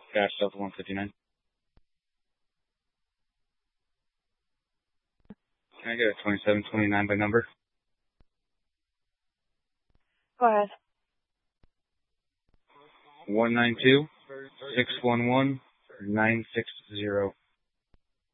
Dash Delta 159. Can I get a 2729 by number? Go ahead. 192-611-960.